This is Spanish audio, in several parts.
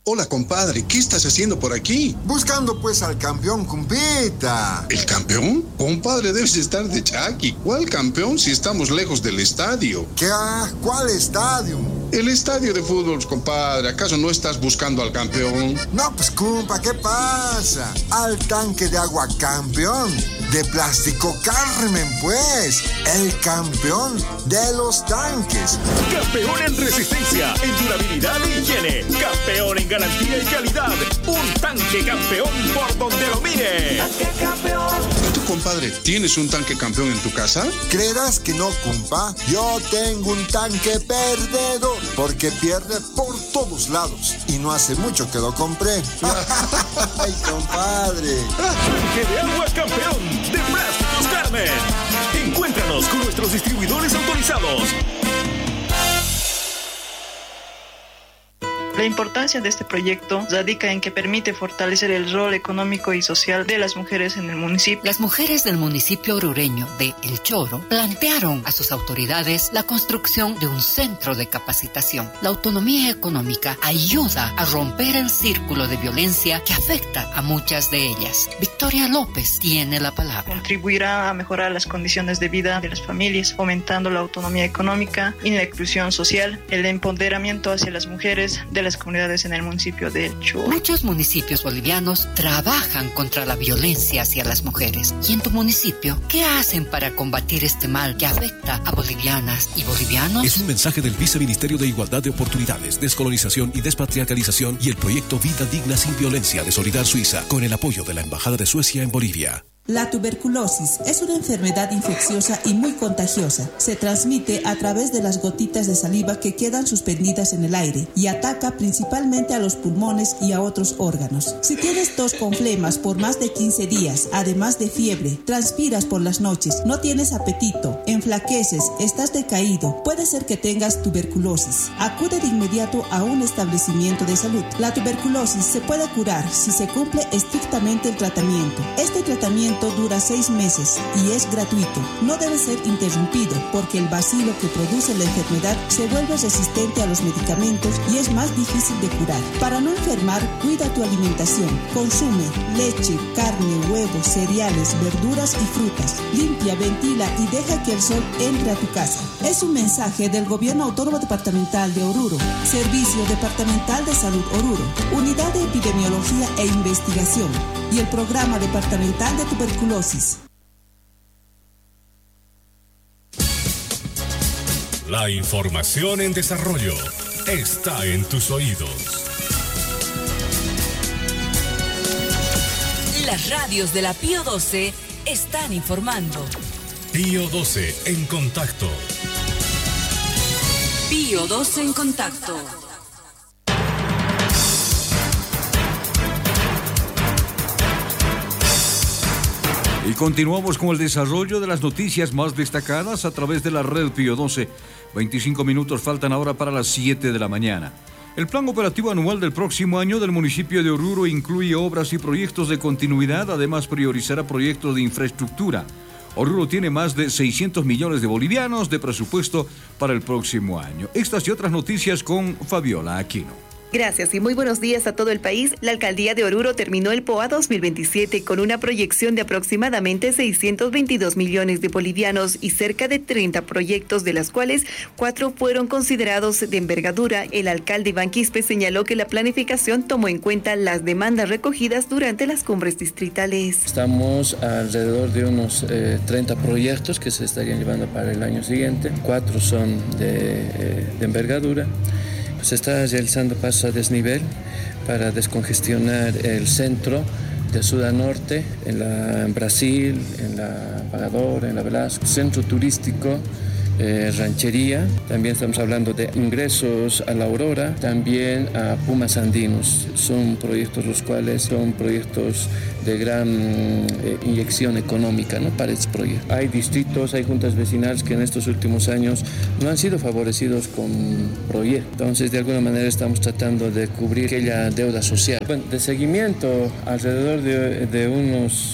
Hola, compadre, ¿qué estás haciendo por aquí? Buscando pues al campeón, compita. ¿El campeón? Compadre, debes estar de chaki. ¿Cuál campeón si estamos lejos del estadio? ¿Qué? ¿Cuál estadio? El estadio de fútbol, compadre. ¿Acaso no estás buscando al campeón? No, pues, compa, ¿qué pasa? Al tanque de agua campeón. De Plástico Carmen, pues. El campeón de los tanques. Campeón en resistencia, en durabilidad e higiene. Campeón en garantía y calidad. Un tanque campeón por donde lo mire. Tanque campeón. ¿Tú, compadre, tienes un tanque campeón en tu casa? ¿Creerás que no, compa? Yo tengo un tanque perdedor, porque pierde por todos lados. Y no hace mucho que lo compré. ¡Ay, compadre! Tanque de agua campeón de Plásticos Carmen. Encuéntranos con nuestros distribuidores autorizados. La importancia de este proyecto radica en que permite fortalecer el rol económico y social de las mujeres en el municipio. Las mujeres del municipio orureño de El Choro plantearon a sus autoridades la construcción de un centro de capacitación. La autonomía económica ayuda a romper el círculo de violencia que afecta a muchas de ellas. Victoria López tiene la palabra. Contribuirá a mejorar las condiciones de vida de las familias, fomentando la autonomía económica y la inclusión social, el empoderamiento hacia las mujeres de las comunidades en el municipio de El Choro. Muchos municipios bolivianos trabajan contra la violencia hacia las mujeres. ¿Y en tu municipio qué hacen para combatir este mal que afecta a bolivianas y bolivianos? Es un mensaje del Viceministerio de Igualdad de Oportunidades, Descolonización y Despatriarcalización y el proyecto Vida Digna Sin Violencia de Solidar Suiza, con el apoyo de la Embajada de Suecia en Bolivia. La tuberculosis es una enfermedad infecciosa y muy contagiosa. Se transmite a través de las gotitas de saliva que quedan suspendidas en el aire y ataca principalmente a los pulmones y a otros órganos. Si tienes tos con flemas por más de 15 días, además de fiebre, transpiras por las noches, no tienes apetito, enflaqueces, estás decaído, puede ser que tengas tuberculosis. Acude de inmediato a un establecimiento de salud. La tuberculosis se puede curar si se cumple estrictamente el tratamiento. Este tratamiento dura 6 meses y es gratuito. No debe ser interrumpido porque el bacilo que produce la enfermedad se vuelve resistente a los medicamentos y es más difícil de curar. Para no enfermar, cuida tu alimentación. Consume leche, carne, huevos, cereales, verduras y frutas. Limpia, ventila y deja que el sol entre a tu casa. Es un mensaje del Gobierno Autónomo Departamental de Oruro, Servicio Departamental de Salud Oruro, Unidad de Epidemiología e Investigación y el Programa Departamental de Tuberculosis. La información en desarrollo está en tus oídos. Las radios de la Pío 12 están informando. Pío 12 en contacto. Pío 12 en contacto. Y continuamos con el desarrollo de las noticias más destacadas a través de la red Pío 12. 25 minutos faltan ahora para las 7 de la mañana. El plan operativo anual del próximo año del municipio de Oruro incluye obras y proyectos de continuidad, además priorizará proyectos de infraestructura. Oruro tiene más de 600 millones de bolivianos de presupuesto para el próximo año. Estas y otras noticias con Fabiola Aquino. Gracias y muy buenos días a todo el país. La alcaldía de Oruro terminó el POA 2027 con una proyección de aproximadamente 622 millones de bolivianos y cerca de 30 proyectos, de las cuales 4 fueron considerados de envergadura. El alcalde Iván Quispe señaló que la planificación tomó en cuenta las demandas recogidas durante las cumbres distritales. Estamos alrededor de unos 30 proyectos que se estarían llevando para el año siguiente. 4 son de envergadura. Se está realizando pasos a desnivel para descongestionar el centro de sur a norte, en Brasil, en la Pagador, en la Velasco, centro turístico, ranchería. También estamos hablando de ingresos a la Aurora, también a Pumas Andinos. Son proyectos los cuales son proyectos de gran inyección económica, ¿no?, para este proyecto. Hay distritos, hay juntas vecinales que en estos últimos años no han sido favorecidos con proyectos. Entonces, de alguna manera estamos tratando de cubrir aquella deuda social. Bueno, de seguimiento, alrededor de unos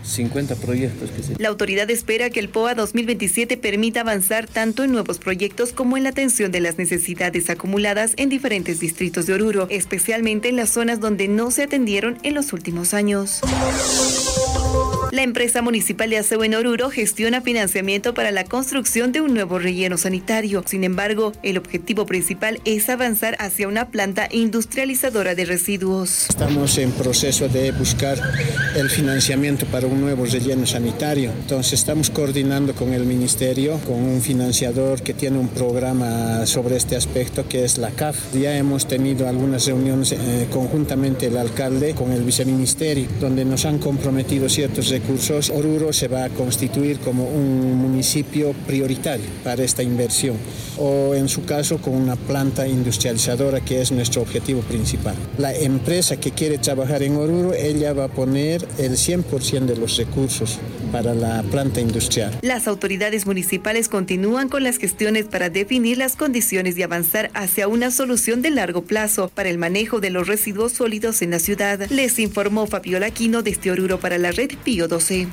50 proyectos que se... La autoridad espera que el POA 2027 permita avanzar tanto en nuevos proyectos como en la atención de las necesidades acumuladas en diferentes distritos de Oruro, especialmente en las zonas donde no se atendieron en los últimos años. La empresa municipal de aseo en Oruro gestiona financiamiento para la construcción de un nuevo relleno sanitario. Sin embargo, el objetivo principal es avanzar hacia una planta industrializadora de residuos. Estamos en proceso de buscar el financiamiento para un nuevo relleno sanitario. Entonces estamos coordinando con el ministerio, con un financiador que tiene un programa sobre este aspecto que es la CAF. Ya hemos tenido algunas reuniones conjuntamente el alcalde con el viceministerio, donde nos han comprometido ciertos recursos. Oruro se va a constituir como un municipio prioritario para esta inversión, o en su caso con una planta industrializadora, que es nuestro objetivo principal. La empresa que quiere trabajar en Oruro, ella va a poner el 100% de los recursos para la planta industrial. Las autoridades municipales continúan con las gestiones para definir las condiciones y avanzar hacia una solución de largo plazo para el manejo de los residuos sólidos en la ciudad. Les informó Fabiola Aquino desde Oruro para la red Pío 12.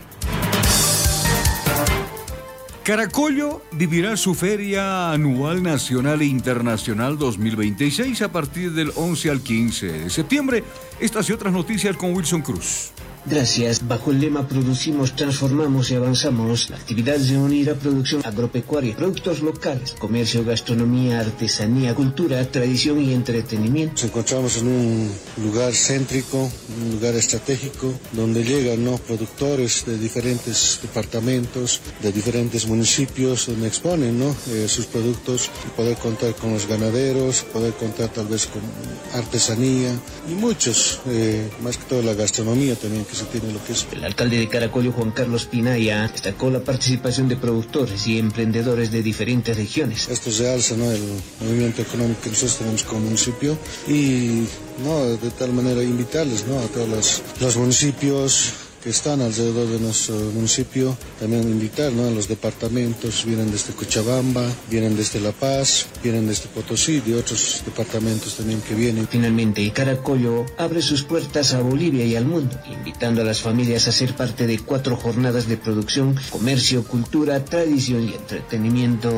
Caracollo vivirá su Feria Anual Nacional e Internacional 2026 a partir del 11 al 15 de septiembre. Estas y otras noticias con Wilson Cruz. Gracias. Bajo el lema Producimos, Transformamos y Avanzamos, la actividad reunirá producción agropecuaria, productos locales, comercio, gastronomía, artesanía, cultura, tradición y entretenimiento. Nos encontramos en un lugar céntrico, un lugar estratégico, donde llegan productores de diferentes departamentos, de diferentes municipios, donde exponen sus productos, y poder contar con los ganaderos, poder contar tal vez con artesanía y muchos, más que todo la gastronomía también, que se tiene lo que es. El alcalde de Caracollo, Juan Carlos Pinaya, destacó la participación de productores y emprendedores de diferentes regiones. Esto realza el movimiento económico que nosotros tenemos como municipio y de tal manera invitarles a todos los municipios que están alrededor de nuestro municipio, también invitar a los departamentos, vienen desde Cochabamba, vienen desde La Paz, vienen desde Potosí, de otros departamentos también que vienen. Finalmente, Caracollo abre sus puertas a Bolivia y al mundo, invitando a las familias a ser parte de 4 jornadas de producción, comercio, cultura, tradición y entretenimiento.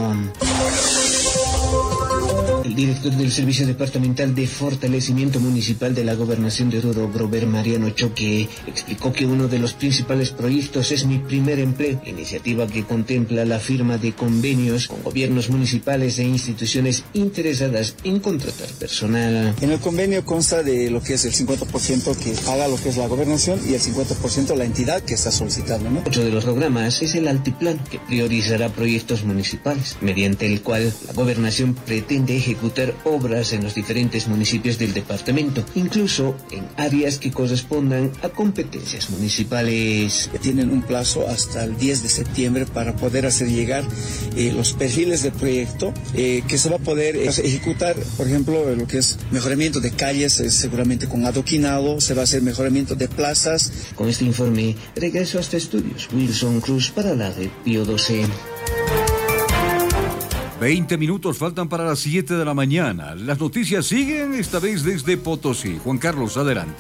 El director del Servicio Departamental de Fortalecimiento Municipal de la Gobernación de Oruro, Grover Mariano Choque, explicó que uno de los principales proyectos es Mi Primer Empleo, iniciativa que contempla la firma de convenios con gobiernos municipales e instituciones interesadas en contratar personal. En el convenio consta de lo que es el 50% que paga lo que es la gobernación y el 50% la entidad que está solicitando, ¿no? Otro de los programas es el Altiplan, que priorizará proyectos municipales, mediante el cual la gobernación pretende ejecutar obras en los diferentes municipios del departamento, incluso en áreas que correspondan a competencias municipales. Tienen un plazo hasta el 10 de septiembre para poder hacer llegar los perfiles del proyecto que se va a poder ejecutar, por ejemplo, lo que es mejoramiento de calles, seguramente con adoquinado, se va a hacer mejoramiento de plazas. Con este informe, regreso hasta estudios. Wilson Cruz para la red Pío 12. 20 minutos faltan para las 7 de la mañana. Las noticias siguen, esta vez desde Potosí. Juan Carlos, adelante.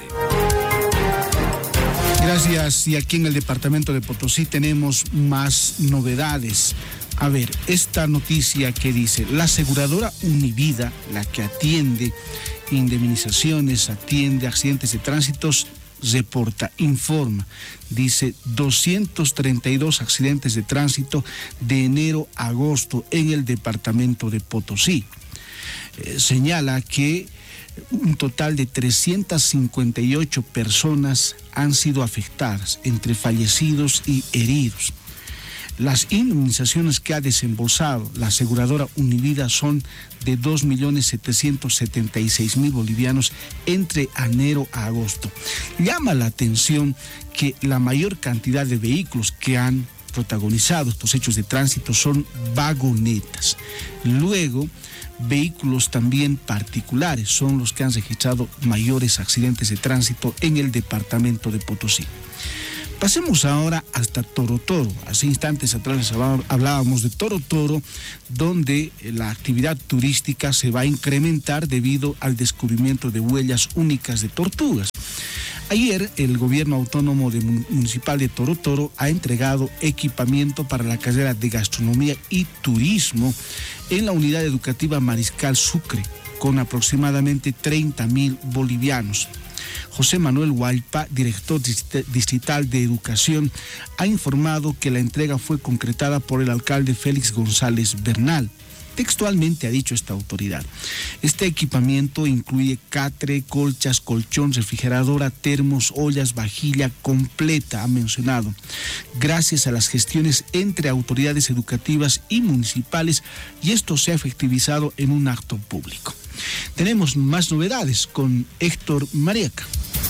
Gracias. Y aquí en el departamento de Potosí tenemos más novedades. A ver, esta noticia que dice, la aseguradora Univida, la que atiende indemnizaciones, atiende accidentes de tránsito, reporta, informa, dice 232 accidentes de tránsito de enero a agosto en el departamento de Potosí. Señala que un total de 358 personas han sido afectadas, entre fallecidos y heridos. Las indemnizaciones que ha desembolsado la aseguradora Univida son de 2.776.000 bolivianos entre enero a agosto. Llama la atención que la mayor cantidad de vehículos que han protagonizado estos hechos de tránsito son vagonetas. Luego, vehículos también particulares son los que han registrado mayores accidentes de tránsito en el departamento de Potosí. Pasemos ahora hasta Toro Toro. Hace instantes atrás hablábamos de Toro Toro, donde la actividad turística se va a incrementar debido al descubrimiento de huellas únicas de tortugas. Ayer, el gobierno autónomo municipal de Toro ha entregado equipamiento para la carrera de gastronomía y turismo en la unidad educativa Mariscal Sucre, con aproximadamente 30.000 bolivianos. José Manuel Hualpa, director distrital de Educación, ha informado que la entrega fue concretada por el alcalde Félix González Bernal. Textualmente ha dicho esta autoridad: este equipamiento incluye catre, colchas, colchón, refrigeradora, termos, ollas, vajilla completa, ha mencionado, gracias a las gestiones entre autoridades educativas y municipales, y esto se ha efectivizado en un acto público. Tenemos más novedades con Héctor Mariaca.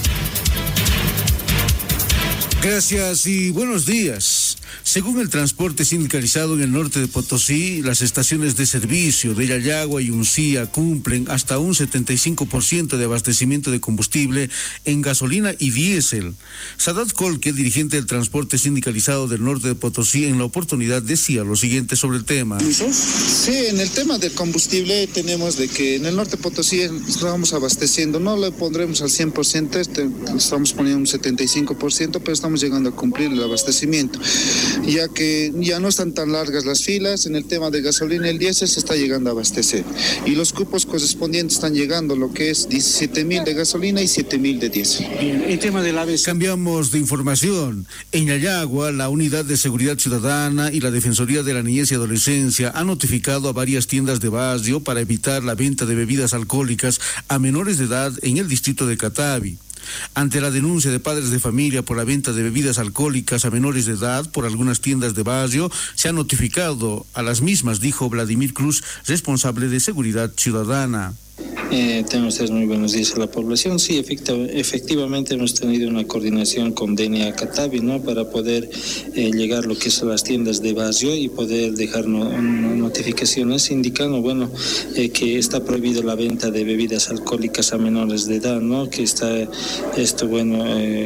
Gracias y buenos días. Según el transporte sindicalizado en el norte de Potosí, las estaciones de servicio de Yayagua y Uncía cumplen hasta un 75% de abastecimiento de combustible en gasolina y diésel. Sadat Colque, dirigente del transporte sindicalizado del norte de Potosí, en la oportunidad decía lo siguiente sobre el tema. Sí, en el tema del combustible tenemos de que en el norte de Potosí estamos abasteciendo, no le pondremos al 100%, estamos poniendo un 75%, pero estamos llegando a cumplir el abastecimiento, ya que ya no están tan largas las filas. En el tema de gasolina y el diésel se está llegando a abastecer y los cupos correspondientes están llegando, lo que es 17.000 de gasolina y 7.000 de diésel. Bien, el tema de la vez. Cambiamos de información. En Yayagua, la Unidad de Seguridad Ciudadana y la Defensoría de la Niñez y Adolescencia han notificado a varias tiendas de barrio para evitar la venta de bebidas alcohólicas a menores de edad en el distrito de Catavi. Ante la denuncia de padres de familia por la venta de bebidas alcohólicas a menores de edad por algunas tiendas de barrio, se ha notificado a las mismas, dijo Vladimir Cruz, responsable de Seguridad Ciudadana. Tengan ustedes muy buenos días a la población. Sí, efectivamente hemos tenido una coordinación con DNA Catavi, ¿no? Para poder llegar a lo que son las tiendas de barrio y poder dejar notificaciones indicando, bueno, que está prohibido la venta de bebidas alcohólicas a menores de edad, ¿no? Que está esto, bueno,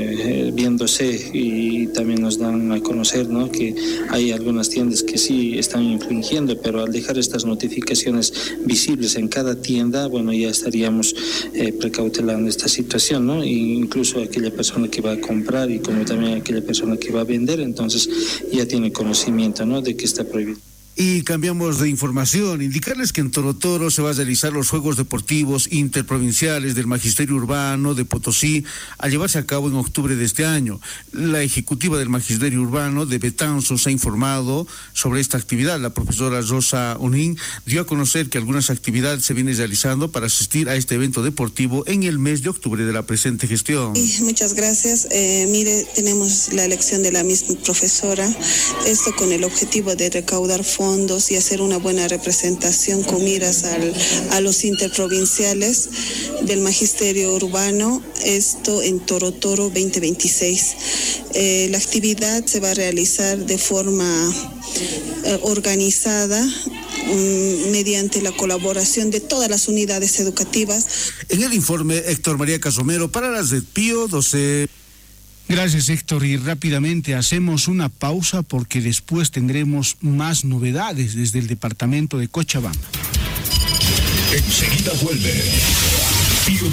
viéndose, y también nos dan a conocer, ¿no? Que hay algunas tiendas que sí están infringiendo, pero al dejar estas notificaciones visibles en cada tienda, bueno, ya estaríamos precautelando esta situación, ¿no? E incluso aquella persona que va a comprar y como también aquella persona que va a vender, entonces ya tiene conocimiento, ¿no? De que está prohibido. Y cambiamos de información, indicarles que en Toro se va a realizar los Juegos Deportivos Interprovinciales del Magisterio Urbano de Potosí a llevarse a cabo en octubre de este año. La ejecutiva del Magisterio Urbano de Betanzos ha informado sobre esta actividad. La profesora Rosa Unín dio a conocer que algunas actividades se vienen realizando para asistir a este evento deportivo en el mes de octubre de la presente gestión. Muchas gracias. Mire, tenemos la elección de la misma profesora, esto con el objetivo de recaudar fondos y hacer una buena representación con miras a los interprovinciales del Magisterio Urbano, esto en Toro 2026. La actividad se va a realizar de forma organizada mediante la colaboración de todas las unidades educativas. En el informe, Héctor María Casomero para las de Pío 12. Gracias, Héctor, y rápidamente hacemos una pausa porque después tendremos más novedades desde el departamento de Cochabamba. Enseguida vuelve Pío